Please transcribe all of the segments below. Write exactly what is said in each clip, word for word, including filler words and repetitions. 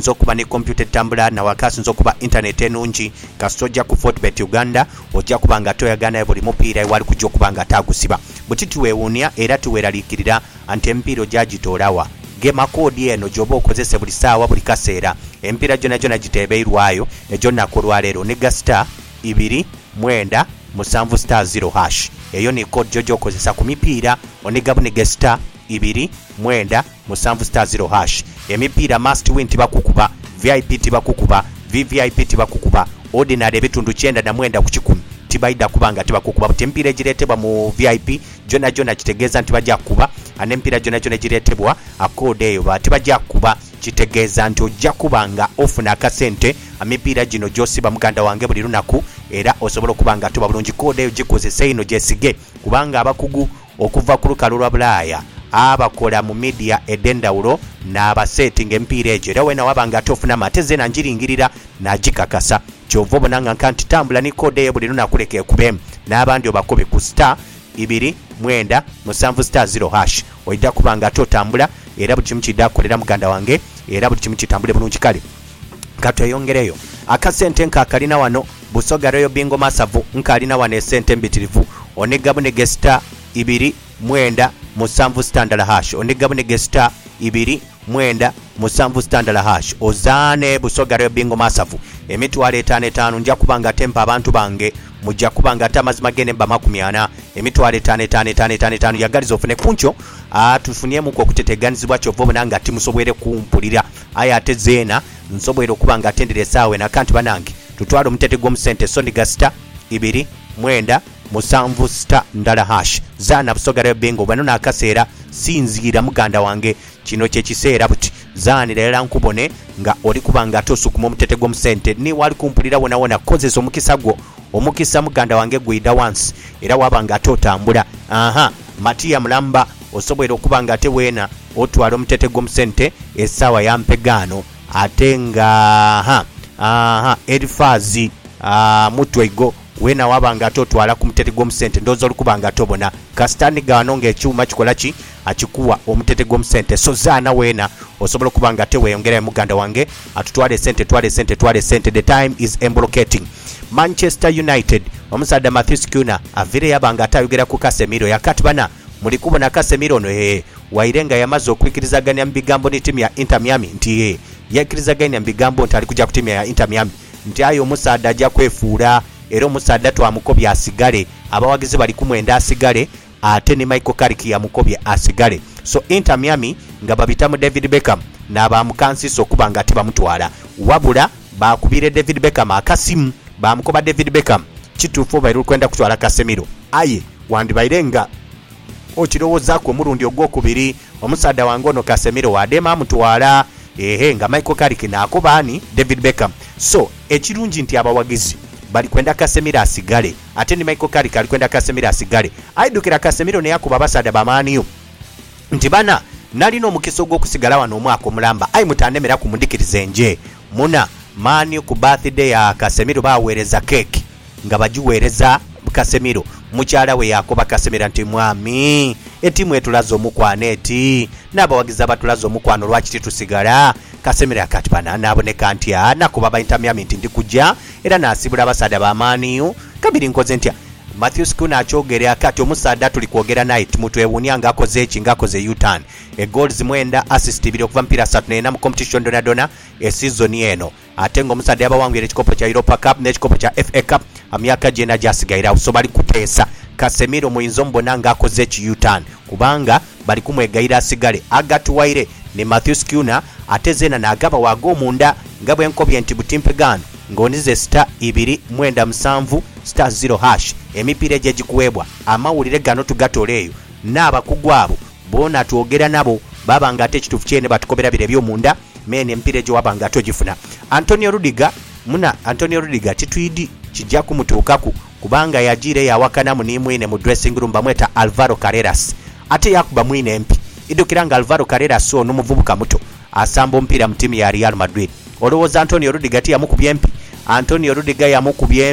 asinza okuba ne computer etambula nawaka asinza okuba internet enungi kasita ojja ku Fortbet Uganda ojja kuba nga toyagana buli mupiira ewali kujja okuba nga tagusiba buti tuweewuunya era tuweeraliikirira anti emipiira gyagitoolawa gema koodi eno gy'oba okozese buli ssaawa buli kaseera emipiira gyonna gyonna giteebeirwayo egy'olunaku olwaleero ne gasita ibiri mwenda musanvu star zero hash eyo ni koodi gyo gy'okozesa ku mipiira onigabu ne gasita ibiri mwenda musanvu star zero hash emipiira must win tibakukuba V I P tibakukuba V V I P tibakukuba ordinary ebitundu kyenda na mwenda ku kikumi tibaida kubanga tibakukuba buti emipiira egireetebwa mu V I P gyonna gyonna kitegeeza nti bajja kukuba ane emipiira gyonna gyonna gireetebwa akode eyo bati bajja kukuba kitegeeza nti ojja kubanga ofuna akasente emipiira gino gyosiba muganda wange buli lunaku era osobola okubanga tuba bulungi kode eyo gikozesa ino gyesige kubanga abakugu okuva ku lukalu lwa Bulaaya abakola mu media edendawulo n'abasetting empiira egyo era wena wabanga tofuna mate zena njiringirira n'agikakasa kyova obonanga nkanti tambula ni kode eyo buli lunaku leka ekubemu n'abandi obakobe ku star ibiri mwenda musanvu star zero hash ojja kubanga totambula era buli kimu kidda kukolera muganda wange era buli kimu kitambule bulungi kale katweyongereyo akasente nkakalina wano Busoga Royal Bingo Masavu nkalina wano esente mbitirivu onegabu ne gesita ibiri mwenda musanvu standard hash onegabu ne gesita ibiri mwenda musanvu standard hash ozane Busoga Royal Bingo Masavu emitwalo etaano etaano nja kubanga tempa abantu bange mujja kubanga tamazima gene mba makumi ana emitwalo etaano etaano etaano etaano etaano yagaliza ofune kuncho atufunyemu ko kuteteganizibwa kyovo nanga timusobwere kumpulira aya ate zeena nsobwere okubanga atendere saawe na kanti banange tutwalo omutete gw'omusente Sony Gasta ibiri mwenda musanvu sta ndala hash zana Busoga Royal Bingo bano nakaseera sinzira muganda wange kino kye kiseera buti zaanira era nkubone nga oli kubanga tosukuma omutete gw'omusente ni wali kumpulira wona wona kozesa omukisa gwo omukisa muganda wange gwida once era wabanga atotambula aha Matia Mulamba osobwera okubanga ate weena otwala omutete gw'omusente essaawa ya mpegano ate nga aha aha Elifazi ah mutwego wena wabanga atotwala ku mutete gw'omusente ndozo olukubanga tobona kastani gano ng'ekyuma kikola ki akikuwa omutete gw'omusente so zaana weena osobola okubanga teweeyongera muganda wange atutwale sente twale sente twale sente the time is embrocating Manchester United omusada Matthew Skuna avire yabanga atayogera ku Casemiro yakati bana muli kubona Casemiro no he wairenga yamaze okwikirizaganya mu bigambo ne timu ya Inter Miami nti he yakirizaganya mu bigambo nti ali kujja ku timu ya Inter Miami nti ayo omusada ajja kwefuula era omusada twamukobye asigale abawagizi bali kumwenda asigale ate ne Michael Carrick yamukobye asigale so Inter Miami nga babitamu David Beckham n'abamukansiso okubanga tebamutwala wabula bakubire David Beckham akasimu bamukoba David Beckham kituufu bairu kwenda kutwala Casemiro aye wandibairenga okirowoozaako omulundi ogwokubiri omusada wange ono Casemiro wadema amutwala ehe nga Michael Carrick n'akobaani David Beckham so ekirungi nti abawagizi bali kwenda Casemiro asigale ate ni Michael Carrick ali kwenda Casemiro asigale aidukira Casemiro ne yakuba basada bamaaniyo nti bana nalina omukisa ogw'okusigala wano omwaka omulamba ayi mutandemera kumundikiriza enje muna maani ku birthday ya Casemiro baweereza cake nga bagiweereza Casemiro mukyala we yakoba Casemiro nti mwami etimu etulaza omukwana eti n'abawagizi abatulaza omukwano lwaki titusigala Casemiro akati bana naboneka nti nakuba ba Inter Miami nti ndikujja era nasibula abasada bamaaniyo kabiri nkoze ntya Matthew Skuna akyogere akati omusada tuli kwogera naye timutwewunya ng'akoze eki ng'akoze U-turn e goals mwenda assist ibiri okuva mpira asatu n'ena mu competition dona dona e season eno ate ng'omusada yabawangwira ekikopo kya Europa Cup n'ekikopo kya F A Cup amyaka gyena gyasigaira so bali kuteesa Casemiro muyinza omubona ng'akoze eki U-turn kubanga bali kumwegayira asigale agatuwaire ne Matthew Skuna ate zeena n'agaba waaga omunda nga bwe nkobye nti butimpegano ng'onize star ibiri mwenda musanvu star zero hash emipiira gye gikuweebwa amawulire gano tugatoleeyo n'abakugu abo boona twogera nabo babanga ate ekituufu kyene batukobera bire by'omunda mene emipiira egyo wabanga togifuna Antonio Rudiger muna Antonio Rudiger titwidi kijja kumutuukaku kubanga yagiire yawakana mu nimwine mu dressing room bamweta Alvaro Carreras ate yakuba mwine empi idukira nga Alvaro Carreras ono muvubuka muto asamba omupiira mu timu ya Real Madrid olowooza Antonio Rudiger ti yamukubye empi Antonio Rudiger yamukubye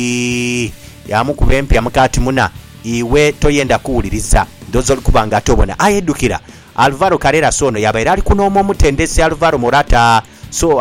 empi yamukubye empi amukati muna iwe toyenda kuwuliriza ndozo likubanga atobona ayedukira Alvaro Carreras ono yabaira ali kunooma omutendesi Alvaro Morata so